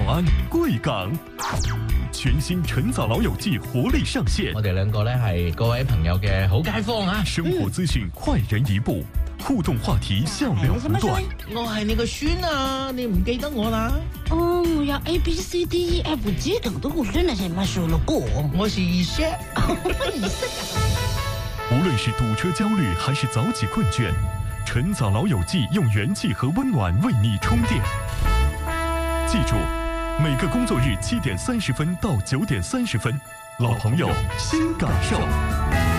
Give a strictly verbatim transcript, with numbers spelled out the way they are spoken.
安、贵港。全新晨早老友記活力上線， 我哋兩個咧係各位朋友嘅好街坊啊！ 生活資訊快人一步，互動話題笑料不斷。 我係你個孫啊，你唔記得我啦？ 哦，我有 A B C D E F G 等都我真係什麼數了過。 我是二叔， 二叔。 無論是堵車焦慮還是早起困倦，晨早老友記用元氣和溫暖為你充電。記住，每個工作日七點三十分到九點三十分，老朋友新感受。